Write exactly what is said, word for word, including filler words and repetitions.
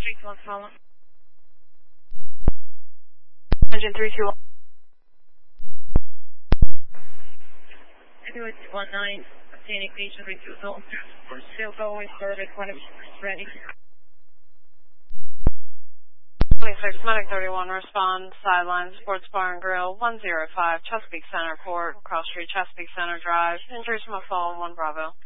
Street, one follow. Engine three two one. Anyway, one nine, obtaining patient refusal. Still going service when it's ready. twenty-six, Medic thirty-one, respond, sideline, Sports Bar and Grill, one zero five, Chesapeake Center Port, Cross Street, Chesapeake Center Drive, injuries from a fall, one Bravo.